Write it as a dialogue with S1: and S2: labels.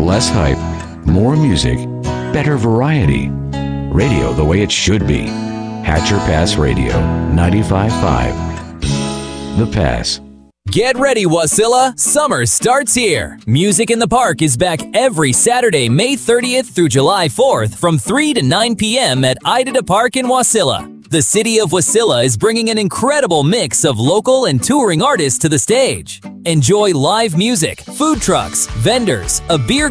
S1: less hype, more music, better variety. Radio the way it should be. Hatcher Pass Radio, 95.5. The Pass.
S2: Get ready, Wasilla! Summer starts here! Music in the Park is back every Saturday, May 30th through July 4th from 3 to 9 p.m. at Idada Park in Wasilla. The city of Wasilla is bringing an incredible mix of local and touring artists to the stage. Enjoy live music, food trucks, vendors, a beer